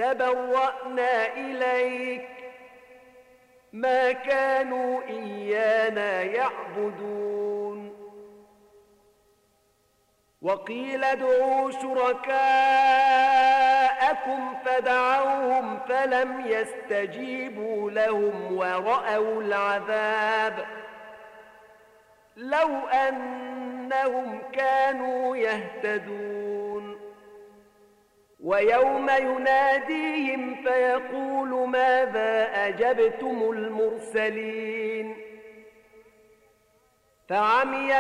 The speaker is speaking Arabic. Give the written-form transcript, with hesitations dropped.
تبرأنا إليك ما كانوا إيانا يعبدون. وقيل ادعوا شركاءكم فدعوهم فلم يستجيبوا لهم ورأوا العذاب لو أنهم كانوا يهتدون. ويوم يناديهم فيقول ماذا أجبتم المرسلين فعمي